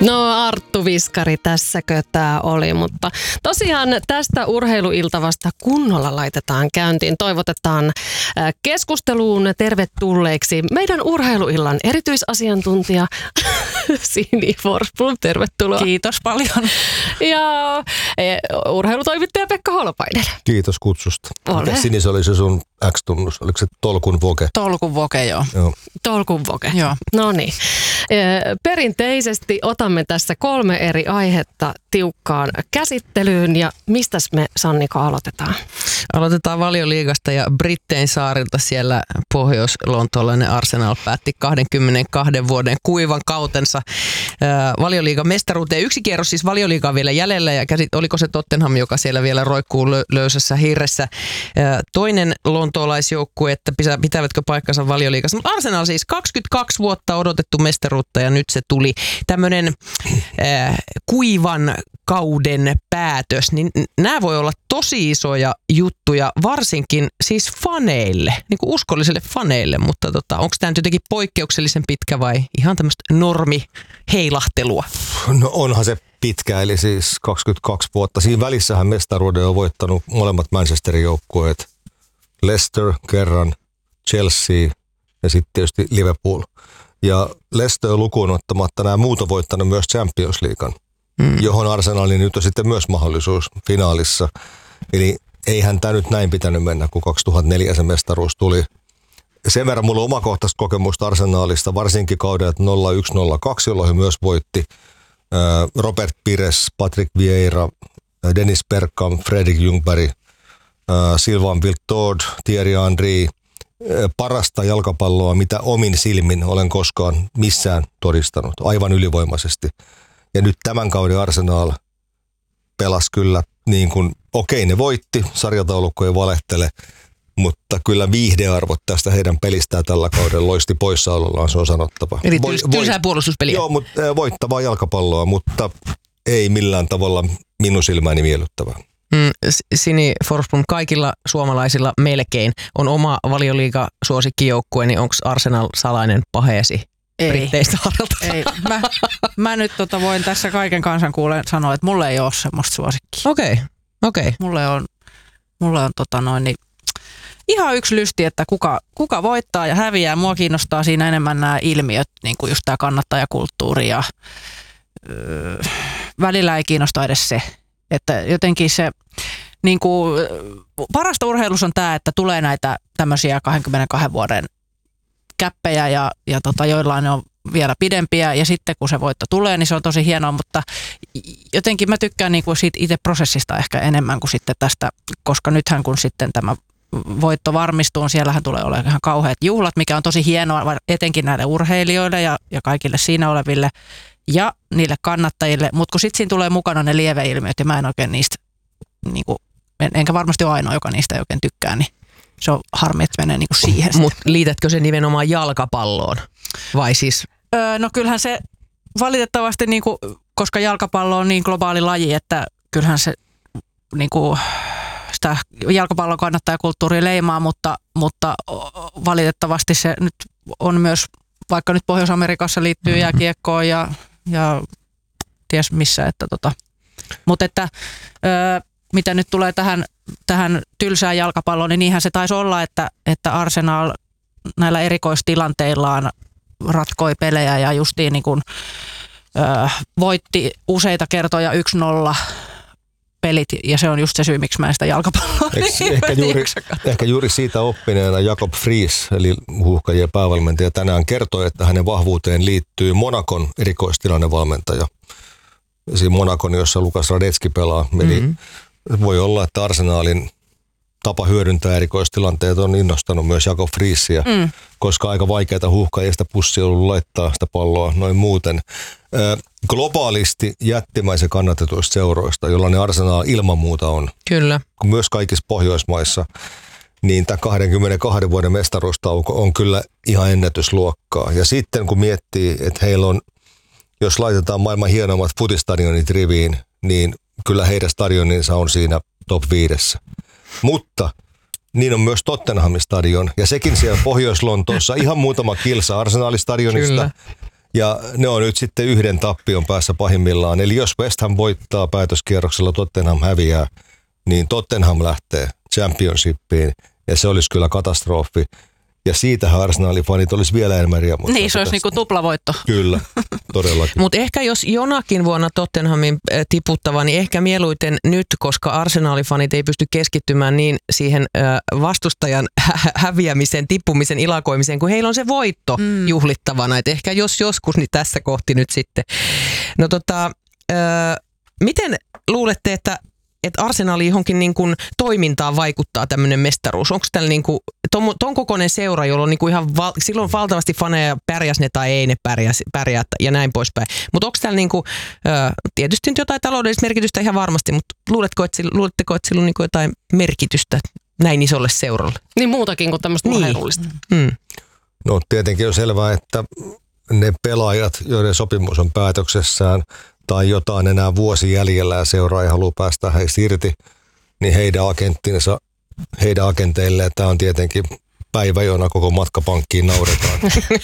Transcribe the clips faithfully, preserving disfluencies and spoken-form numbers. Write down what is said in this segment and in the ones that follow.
No Arttu Viskari tässäkö tämä oli, mutta tosiaan tästä urheiluiltavasta kunnolla laitetaan käyntiin. Toivotetaan keskusteluun tervetulleeksi meidän urheiluillan erityisasiantuntija Sini Forsblom, tervetuloa. Kiitos paljon. Ja urheilutoimittaja Pekka Holopainen. Kiitos kutsusta. Ole. Sini, se oli se sun X-tunnus, oliko se tolkun voke? Tolkun voke, joo. joo. Tolkun voke. Joo. No niin. Perinteisesti otamme tässä kolme eri aihetta tiukkaan käsittelyyn ja mistäs me, Sannika, aloitetaan? Aloitetaan Valioliigasta ja Brittein saarilta. Siellä pohjois-lontoolainen Arsenal päätti kaksikymmentäkaksi vuoden kuivan kautensa Valioliigan mestaruuteen. Yksi kierros siis Valioliigaa vielä jäljellä ja käsit, oliko se Tottenham, joka siellä vielä roikkuu lö, löysässä hirressä. Toinen lontoolaisjoukkue, että pitävätkö paikkansa Valioliigassa. Mutta Arsenal siis kaksikymmentäkaksi vuotta odotettu mestaruutta ja nyt se tuli tämmöinen äh, kuivan kauden päätös, niin nämä voi olla tosi isoja juttuja, varsinkin siis faneille, niin kuin uskollisille faneille, mutta tota, onko tämä nyt jotenkin poikkeuksellisen pitkä vai ihan tämmöistä normiheilahtelua? No onhan se pitkä, eli siis kaksikymmentäkaksi vuotta. Siinä välissähän mestaruuden on voittanut molemmat Manchesterin joukkueet, Leicester kerran, Chelsea ja sitten tietysti Liverpool. Ja Leicester lukuun ottamatta nämä muut on voittanut myös Champions Leaguean, mm. johon Arsenalin nyt on sitten myös mahdollisuus finaalissa. Eli eihän tämä nyt näin pitänyt mennä, kun kaksituhattaneljä se mestaruus tuli. Sen verran mulla on omakohtaista kokemusta Arsenalista, varsinkin kaudelta nolla yksi nolla kaksi, jolloin he myös voitti. Robert Pires, Patrick Vieira, Dennis Bergkamp, Fredrik Ljungberg, Sylvain Wiltord, Thierry Henry. Parasta jalkapalloa, mitä omin silmin olen koskaan missään todistanut, aivan ylivoimaisesti. Ja nyt tämän kauden Arsenal pelasi kyllä niin kuin, okei ne voitti, sarjataulukko ei valehtele, mutta kyllä viihdearvot tästä heidän pelistään tällä kaudella loisti poissaolollaan, se on sanottava. Eli tylsää puolustuspeliä. Joo, mutta voittavaa jalkapalloa, mutta ei millään tavalla minun silmäni miellyttävää. Mm, Sini Forsblom, kaikilla suomalaisilla melkein on oma Valioliiga-suosikkijoukkue, niin onko Arsenal salainen paheesi Brittein saarelta? Ei, mä, mä nyt tota voin tässä kaiken kansan kuulen sanoa, että mulle ei ole semmoista suosikkia. Okei, okay. okei. Okay. Mulle on, mulle on tota noin, niin ihan yksi lysti, että kuka, kuka voittaa ja häviää. Mua kiinnostaa siinä enemmän nämä ilmiöt, niin kuin just tämä kannattajakulttuuri ja öö, välillä ei kiinnosta edes se. Että jotenkin se, niin kuin, parasta urheilussa on tämä, että tulee näitä tämmöisiä kaksikymmentäkaksi vuoden käppejä ja, ja tota, joillain on vielä pidempiä ja sitten kun se voitto tulee, niin se on tosi hienoa, mutta jotenkin mä tykkään niin kuin siitä itse prosessista ehkä enemmän kuin sitten tästä, koska nythän kun sitten tämä voitto varmistuu, siellähän tulee olemaan ihan kauheat juhlat, mikä on tosi hienoa etenkin näille urheilijoille ja, ja kaikille siinä oleville ja niille kannattajille, mutta kun sitten siinä tulee mukana ne lieveilmiöt ja mä en oikein niistä, niin kuin, en, enkä varmasti ole ainoa, joka niistä ei oikein tykkää, niin se on harmi, että menee niin kuin siihen. Mutta liitätkö se nimenomaan jalkapalloon vai siis? Öö, no kyllähän se valitettavasti, niin kuin, koska jalkapallo on niin globaali laji, että kyllähän se niin kuin, sitä jalkapallon kannattajakulttuuria leimaa, mutta, mutta valitettavasti se nyt on myös, vaikka nyt Pohjois-Amerikassa liittyy jääkiekkoon ja, ja ties missä, että tota. Mutta että ö, mitä nyt tulee tähän, tähän tylsään jalkapalloon, niin niinhän se taisi olla, että, että Arsenal näillä erikoistilanteillaan ratkoi pelejä ja justiin niin kuin, ö, voitti useita kertoja yksi nolla pelit, ja se on just se syy, miksi mä en sitä jalkapalloa niin ehkä, juuri, ehkä juuri siitä oppineena Jakob Friis, eli Huuhkajien päävalmentaja, tänään kertoi, että hänen vahvuuteen liittyy Monakon erikoistilannevalmentaja. Siinä Monakon, jossa Lukas Radetski pelaa. Eli mm-hmm. voi olla, että Arsenalin tapa hyödyntää erikoistilanteet on innostanut myös Jakob Friisiä, mm. koska aika vaikeaa Huuhkajista pussia ollut laittaa sitä palloa noin muuten. Globaalisti jättimäisen kannatetuista seuroista, jollainen Arsenal ilman muuta on. Kyllä. Myös kaikissa Pohjoismaissa, niin tämä kaksikymmentäkaksi vuoden mestaruustauko on kyllä ihan ennätysluokkaa. Ja sitten kun miettii, että heillä on, jos laitetaan maailman hienommat futistadionit riviin, niin kyllä heidän stadioninsa on siinä top viidessä. Mutta niin on myös Tottenhamin stadion, ja sekin siellä Pohjois-Lontoossa ihan muutama kilsa Arsenalistadionista. Kyllä. Ja ne on nyt sitten yhden tappion päässä pahimmillaan. Eli jos West Ham voittaa päätöskierroksella, Tottenham häviää, niin Tottenham lähtee Championshipiin. Ja se olisi kyllä katastrofi. Ja siitähän Arsenalin fanit olisi vielä enemmän riemuttaa. Niin, se olisi niinku tuplavoitto. Kyllä, todellakin. Mutta ehkä jos jonakin vuonna Tottenhamin äh, tiputtava, niin ehkä mieluiten nyt, koska Arsenalin fanit ei pysty keskittymään niin siihen äh, vastustajan hä- häviämisen, tippumisen, ilakoimiseen, kun heillä on se voitto mm. juhlittavana. Et ehkä jos joskus, niin tässä kohti nyt sitten. No tota, äh, miten luulette, että että Arsenali johonkin niin kuin toimintaan vaikuttaa tämmöinen mestaruus? Onko tällä niin kuin, ton, ton kokoinen seura, jolla on niin kuin ihan val, silloin valtavasti faneja, pärjäs ne tai ei ne pärjäs, pärjää ja näin poispäin. Mutta onko täällä niin kuin, ö, tietysti nyt jotain taloudellista merkitystä ihan varmasti, mutta luuletko, että, luuletteko, että sillä on niin kuin jotain merkitystä näin isolle seuralle? Niin muutakin kuin tämmöistä niin. urheilullista. Hmm. No tietenkin on selvää, että ne pelaajat, joiden sopimus on päätöksessään, tai jotain enää vuosi jäljellä ja seuraa ei halua päästä heistä irti, niin heidän agenttinsa, heidän agenteille tämä on tietenkin päivä, jona koko matkapankkiin nauretaan.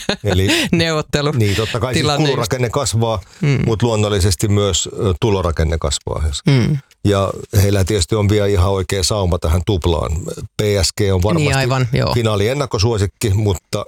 Eli neuvottelu. Niin, totta kai siis kulurakenne kasvaa, mm. mutta luonnollisesti myös tulorakenne kasvaa. Mm. Ja heillä tietysti on vielä ihan oikea sauma tähän tuplaan. P S G on varmasti niin aivan, finaali ennakkosuosikki, mutta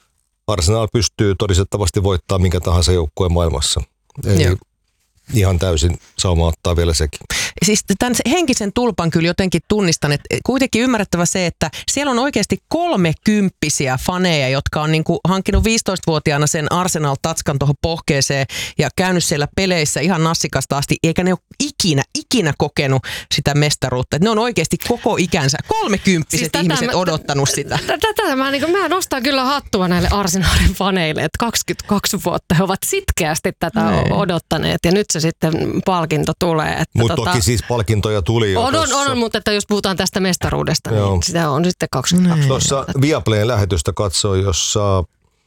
Arsenal pystyy todistettavasti voittamaan minkä tahansa joukkueen maailmassa. Eli joo. Ihan täysin sauma ottaa vielä sekin. Siis tämän henkisen tulpan kyllä jotenkin tunnistan, että kuitenkin ymmärrettävä se, että siellä on oikeasti kolmekymppisiä faneja, jotka on niin kuin hankkinut viisitoistavuotiaana sen Arsenal-tatskan tuohon pohkeeseen ja käynyt siellä peleissä ihan nassikasta asti, eikä ne ole ikinä, ikinä kokenut sitä mestaruutta. Että ne on oikeasti koko ikänsä, kolmekymppiset siis ihmiset mä, odottanut sitä. Tätä mä, niin mä nostan kyllä hattua näille Arsenalin faneille, että kaksikymmentäkaksi vuotta he ovat sitkeästi tätä ne. odottaneet ja nyt se sitten palkinto tulee. Mutta tota, toki siis palkintoja tuli jo. On, on, on, mutta että jos puhutaan tästä mestaruudesta, joo. niin sitä on sitten kaksikymmentäkaksi. Tuossa Viaplayn lähetystä katsoi, jossa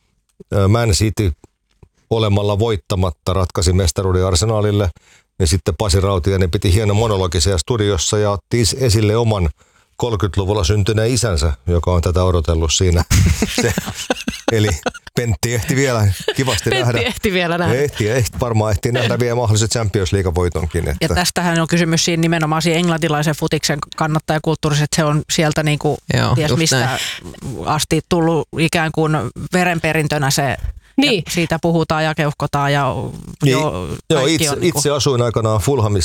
Man City olemalla voittamatta ratkaisi mestaruuden Arsenalille. Ja sitten Pasi Rautiainen piti hienon monologin siellä studiossa ja otti esille oman kolmekymmentäluvulla syntyneen isänsä, joka on tätä odotellut siinä. Se, eli Pentti ehti vielä kivasti Pentti nähdä. Pentti ehti vielä nähdä. Ehti, ehti, varmaan ehti nähdä vielä mahdolliset Champions League-voitonkin. Että. Ja tästähän on kysymys siinä nimenomaan siinä englantilaisen futiksen kannattajakulttuurissa, että se on sieltä niin kuin joo, ties mistä näin. asti tullut ikään kuin verenperintönä se. Niin. Siitä puhutaan ja keuhkotaan ja niin, jo, joo, itse, on niin kuin. itse asuin aikanaan Fulhamissa